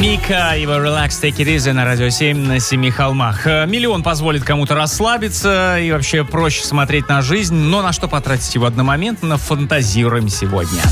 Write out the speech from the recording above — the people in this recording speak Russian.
Мика, его Relax, Take It Easy на Радио 7 на Семи холмах. Миллион позволит кому-то расслабиться и вообще проще смотреть на жизнь, но на что потратить его одномоментно, фантазируем сегодня.